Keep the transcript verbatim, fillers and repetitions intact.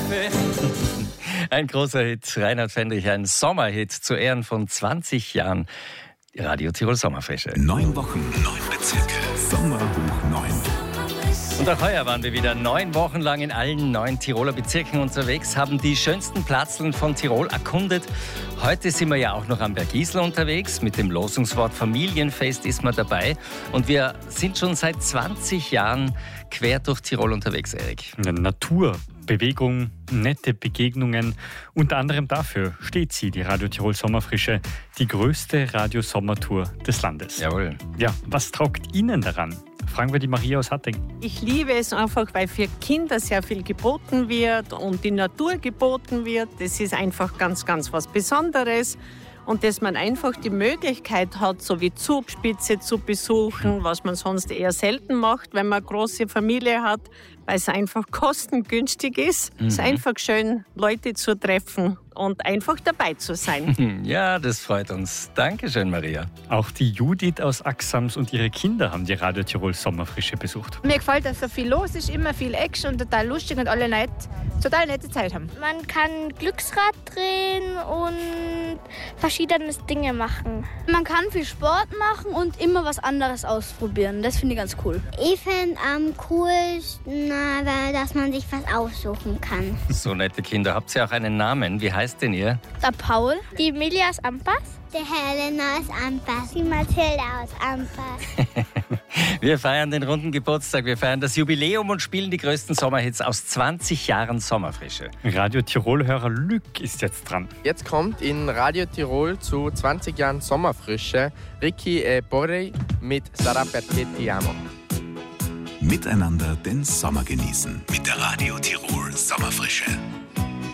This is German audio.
Kaffee. Ein großer Hit, Reinhard Fendrich, ein Sommerhit zu Ehren von zwanzig Jahren Radio Tirol Sommerfrische. Neun Wochen, neun Bezirke, Sommer hoch neun. Und auch heuer waren wir wieder neun Wochen lang in allen neun Tiroler Bezirken unterwegs, haben die schönsten Platzeln von Tirol erkundet. Heute sind wir ja auch noch am Bergisel unterwegs. Mit dem Losungswort Familienfest ist man dabei. Und wir sind schon seit zwanzig Jahren quer durch Tirol unterwegs, Erik. Natur, Bewegung, nette Begegnungen. Unter anderem dafür steht sie, die Radio Tirol Sommerfrische, die größte Radio-Sommertour des Landes. Jawohl. Ja, was taugt Ihnen daran? Fragen wir die Maria aus Hatting. Ich liebe es einfach, weil für Kinder sehr viel geboten wird und die Natur geboten wird. Das ist einfach ganz, ganz was Besonderes. Und dass man einfach die Möglichkeit hat, so wie Zugspitze zu besuchen, was man sonst eher selten macht, wenn man eine große Familie hat, weil es einfach kostengünstig ist. Mhm. Es ist einfach schön, Leute zu treffen und einfach dabei zu sein. Ja, das freut uns. Dankeschön, Maria. Auch die Judith aus Axams und ihre Kinder haben die Radio Tirol Sommerfrische besucht. Mir gefällt, dass so viel los ist, immer viel Action und total lustig und alle Leute total nette Zeit haben. Man kann Glücksrad drehen und verschiedene Dinge machen. Man kann viel Sport machen und immer was anderes ausprobieren. Das finde ich ganz cool. Ich finde am coolsten, dass man sich was aussuchen kann. So nette Kinder. Habt ihr auch einen Namen? Wie heißt denn ihr? Der Paul. Die Emilia aus Ampas. Die Helena aus Ampas. Die Mathilda aus Ampas. Wir feiern den runden Geburtstag, wir feiern das Jubiläum und spielen die größten Sommerhits aus zwanzig Jahren Sommerfrische. Radio Tirol-Hörer Lück ist jetzt dran. Jetzt kommt in Radio Tirol zu zwanzig Jahren Sommerfrische Ricky e Borrey mit Sarà perché ti amo. Miteinander den Sommer genießen mit der Radio Tirol Sommerfrische.